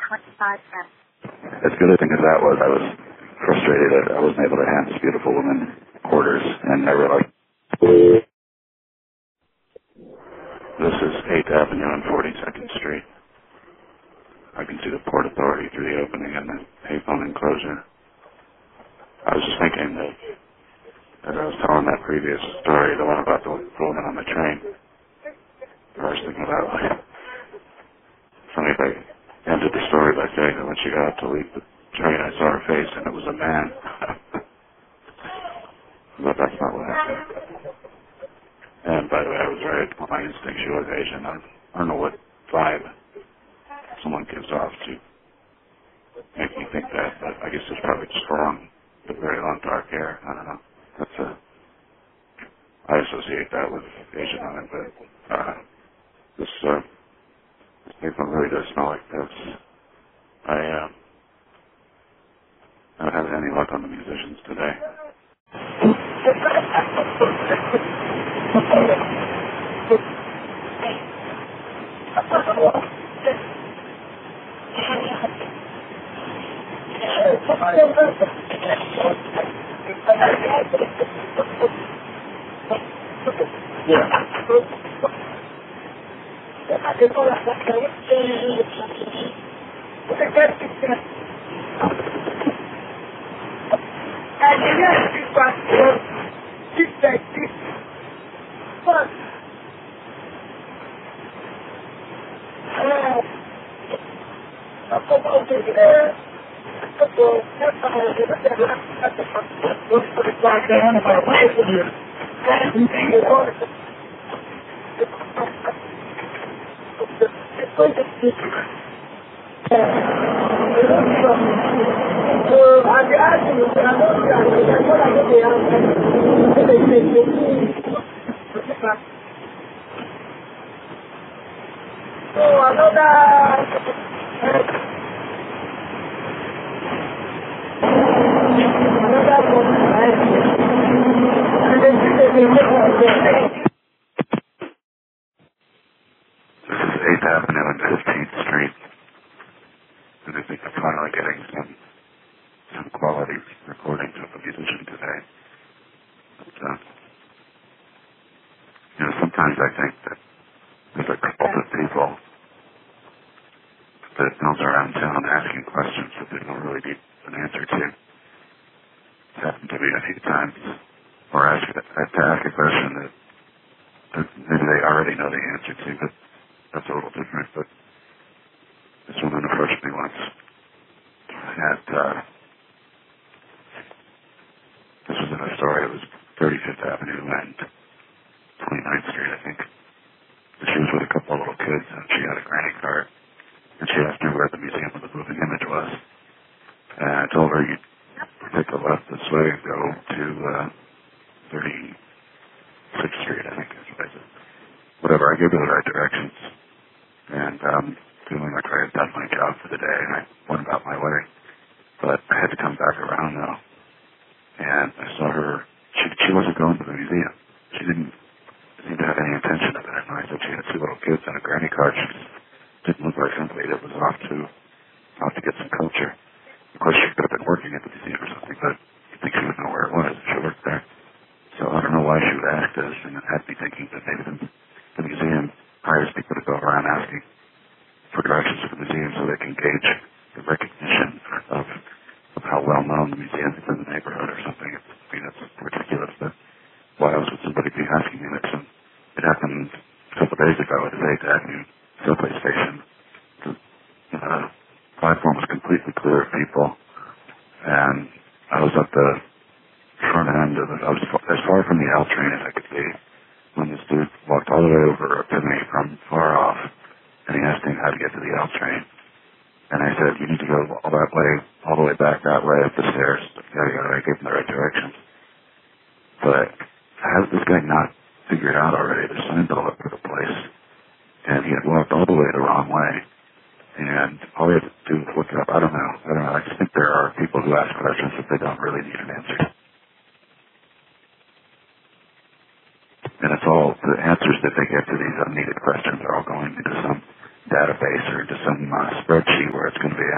As good a thing as that was, I was frustrated that I wasn't able to hand this beautiful woman quarters, and I realized this is 8th Avenue and 42nd Street. I can see the Port Authority through the opening in the payphone enclosure. I was just thinking that as I was telling that previous story, the one about the woman on the train, I was thinking about, like, funny if I ended the story by saying that when she got up to leave the train, I saw her face and it was a man. But that's not what happened. And by the way, I was right on my instinct. She was Asian. I don't know what vibe someone gives off to make me think that, but I guess it's probably just wrong. The very long dark hair. I don't know. I associate that with Asian women, but this payphone really does smell like this. I haven't had any luck on the musicians today. This is 8th Avenue and 15th Street, and I think I'm finally getting some quality recordings of the musician today. But, sometimes I think that there's a couple of people that knows around town asking questions that they don't really need an answer to. It's happened to me a few times. Or to ask a question that maybe they already know the answer to, but that's a little different. But this woman approached me once at, this was in a story, it was 35th Avenue and 29th Street, I think. And she was with a couple of little kids, and she had a granny card. And she asked me where the Museum of the Moving Image was. And I told her, you take a left this way and go to 36th Street, I think is what I said. Whatever, I gave her the right directions. And feeling like I had done my job for the day, and I went about my way. But I had to come back around, though. And I saw her, she wasn't going to the museum. She didn't seem to have any intention of it. And I said she had two little kids and a granny card. She didn't look like somebody that was off to get some culture. Of course, she could have been working at the museum or something, but I think she would know where it was if she worked there. So I don't know why she would ask this, and it had me thinking that maybe the museum hires people to go around asking for directions to the museum so they can gauge the recognition of how well known the museum is in the neighborhood or something. I mean, that's ridiculous, but why else would somebody be asking me this? And it happened a couple of days ago at the 8th Avenue subway station. The platform was completely clear of people, and I was at the front end of it. I was as far from the L train as I could be when this dude walked all the way over to me from far off, and he asked me how to get to the L train. And I said, you need to go all that way, all the way back that way up the stairs. I gave him the right directions. But has this guy not figured out already? There's signs all over the place. And he had walked all the way the wrong way. And all he had to do was look it up. I don't know. I just think there are people who ask questions that they don't really need an answer. And it's all, the answers that they get to these unneeded questions are all going into some database or into some spreadsheet where it's going to be